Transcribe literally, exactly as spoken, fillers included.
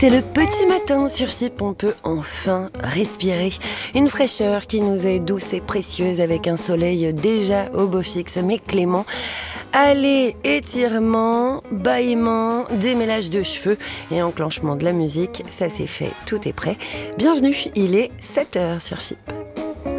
C'est le petit matin sur F I P, on peut enfin respirer. Une fraîcheur qui nous est douce et précieuse avec un soleil déjà au beau fixe mais clément. Allez, étirement, bâillement, démêlage de cheveux et enclenchement de la musique, ça c'est fait, tout est prêt. Bienvenue, il est sept heures sur F I P.